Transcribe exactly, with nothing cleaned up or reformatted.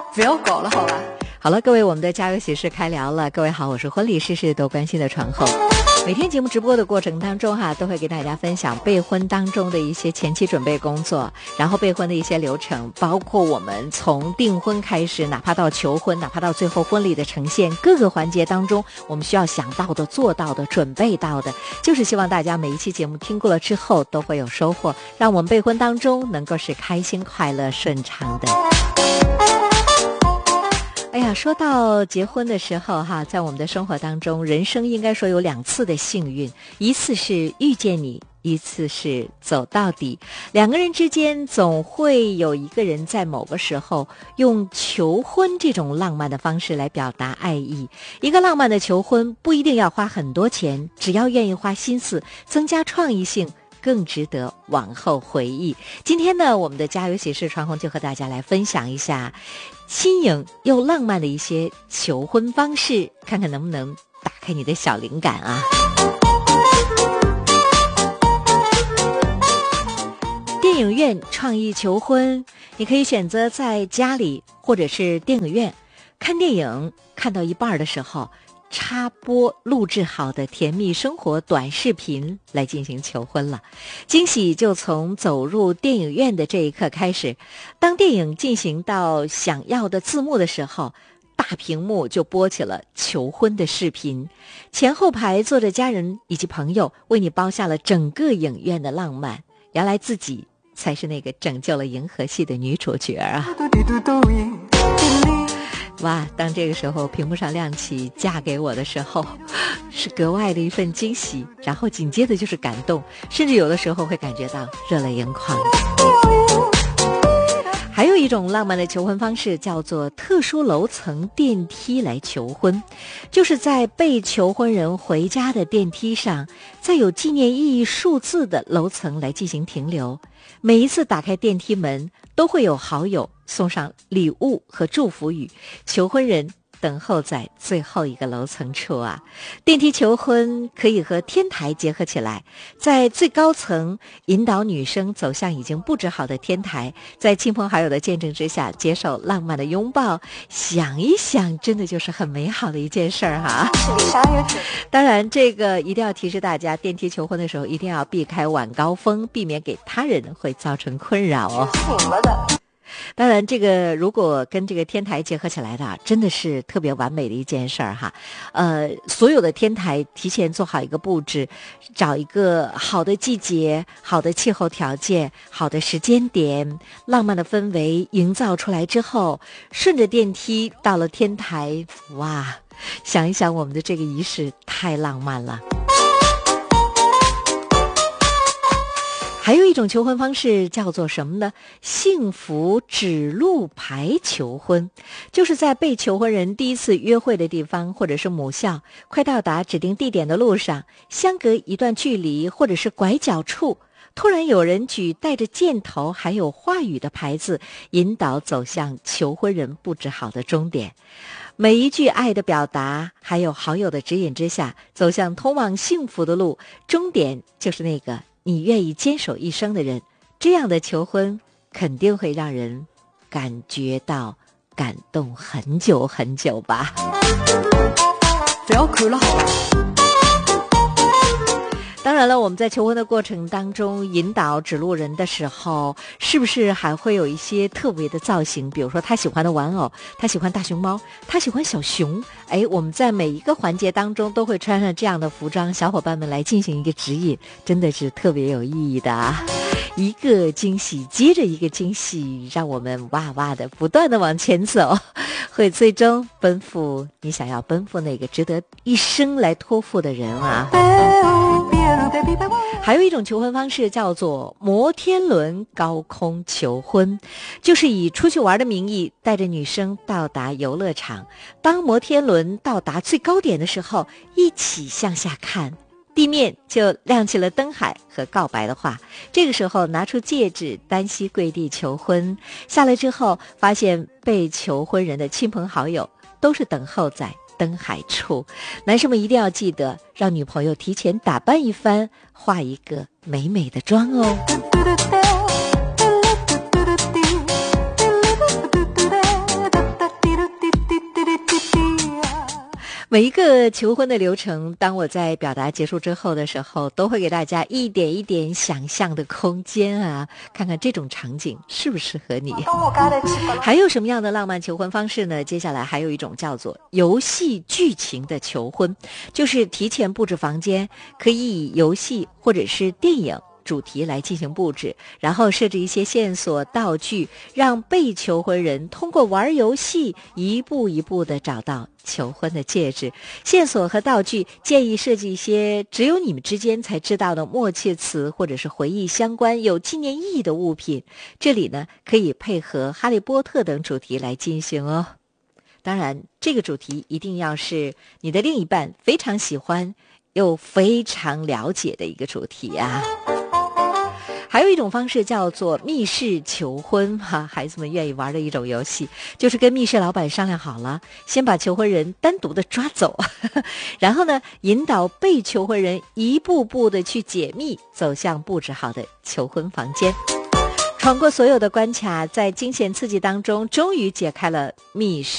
不要搞了好吧。 好了，各位，我们的家有喜事开聊了。各位好，我是婚礼事事都关心的传后。每天节目直播的过程当中哈，都会给大家分享备婚当中的一些前期准备工作，然后备婚的一些流程，包括我们从订婚开始，哪怕到求婚，哪怕到最后婚礼的呈现，各个环节当中我们需要想到的、做到的、准备到的，就是希望大家每一期节目听过了之后都会有收获，让我们备婚当中能够是开心、快乐、顺畅的。哎呀，说到结婚的时候哈，在我们的生活当中，人生应该说有两次的幸运，一次是遇见你，一次是走到底。两个人之间总会有一个人在某个时候用求婚这种浪漫的方式来表达爱意。一个浪漫的求婚不一定要花很多钱，只要愿意花心思，增加创意性，更值得往后回忆。今天呢，我们的家有喜事传红就和大家来分享一下新颖又浪漫的一些求婚方式，看看能不能打开你的小灵感啊。电影院创意求婚，你可以选择在家里或者是电影院看电影，看到一半的时候插播录制好的甜蜜生活短视频来进行求婚了。惊喜就从走入电影院的这一刻开始，当电影进行到想要的字幕的时候，大屏幕就播起了求婚的视频，前后排坐着家人以及朋友，为你包下了整个影院的浪漫。原来自己才是那个拯救了银河系的女主角啊！哇，当这个时候屏幕上亮起嫁给我的时候，是格外的一份惊喜，然后紧接着就是感动，甚至有的时候会感觉到热泪盈眶。还有一种浪漫的求婚方式叫做特殊楼层电梯来求婚，就是在被求婚人回家的电梯上，在有纪念意义数字的楼层来进行停留。每一次打开电梯门，都会有好友送上礼物和祝福语，求婚人等候在最后一个楼层处啊。电梯求婚可以和天台结合起来，在最高层引导女生走向已经布置好的天台，在亲朋好友的见证之下接受浪漫的拥抱。想一想，真的就是很美好的一件事儿哈。当然这个一定要提示大家，电梯求婚的时候一定要避开晚高峰，避免给他人会造成困扰哦。当然这个如果跟这个天台结合起来的，真的是特别完美的一件事儿哈。呃，所有的天台提前做好一个布置，找一个好的季节、好的气候条件、好的时间点，浪漫的氛围营造出来之后，顺着电梯到了天台，哇，想一想我们的这个仪式太浪漫了。还有一种求婚方式叫做什么呢？幸福指路牌求婚，就是在被求婚人第一次约会的地方或者是母校，快到达指定地点的路上，相隔一段距离或者是拐角处，突然有人举带着箭头还有话语的牌子，引导走向求婚人布置好的终点。每一句爱的表达还有好友的指引之下，走向通往幸福的路，终点就是那个你愿意坚守一生的人。这样的求婚肯定会让人感觉到感动很久很久吧。 不要哭了好吧。 当然了，我们在求婚的过程当中引导指路人的时候，是不是还会有一些特别的造型？比如说他喜欢的玩偶，他喜欢大熊猫，他喜欢小熊。哎，我们在每一个环节当中都会穿上这样的服装，小伙伴们来进行一个指引，真的是特别有意义的啊！一个惊喜接着一个惊喜，让我们哇哇的不断的往前走，会最终奔赴你想要奔赴那个值得一生来托付的人啊。还有一种求婚方式叫做摩天轮高空求婚，就是以出去玩的名义带着女生到达游乐场，当摩天轮到达最高点的时候，一起向下看，地面就亮起了灯海和告白的话。这个时候拿出戒指，单膝跪地求婚，下来之后发现被求婚人的亲朋好友都是等候在灯海处。男生们一定要记得让女朋友提前打扮一番，化一个美美的妆哦。 每一个求婚的流程，当我在表达结束之后的时候，都会给大家一点一点想象的空间啊，看看这种场景适不适合你。还有什么样的浪漫求婚方式呢？接下来还有一种叫做游戏剧情的求婚，就是提前布置房间，可以以游戏或者是电影主题来进行布置，然后设置一些线索道具，让被求婚人通过玩游戏一步一步地找到求婚的戒指。线索和道具建议设计一些只有你们之间才知道的默契词，或者是回忆相关有纪念意义的物品。这里呢可以配合哈利波特等主题来进行哦。当然这个主题一定要是你的另一半非常喜欢又非常了解的一个主题啊。还有一种方式叫做密室求婚哈，孩子们愿意玩的一种游戏，就是跟密室老板商量好了，先把求婚人单独的抓走，然后呢引导被求婚人一步步的去解密，走向布置好的求婚房间。闯过所有的关卡，在惊险刺激当中终于解开了密室